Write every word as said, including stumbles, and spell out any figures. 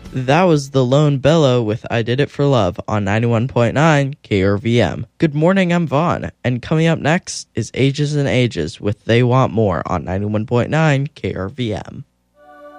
That was The Lone Bellow with I Did It For Love on ninety-one point nine K R V M. Good morning, I'm Vaughn, and coming up next is Ages and Ages with They Want More on ninety-one point nine K R V M.